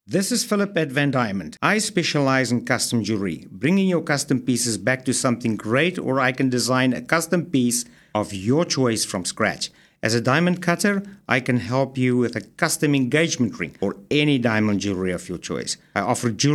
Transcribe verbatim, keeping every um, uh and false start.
This is Philip at Van Diamond. I specialize in custom jewelry, bringing your custom pieces back to something great, or I can design a custom piece of your choice from scratch. As a diamond cutter, I can help you with a custom engagement ring or any diamond jewelry of your choice. I offer jewelry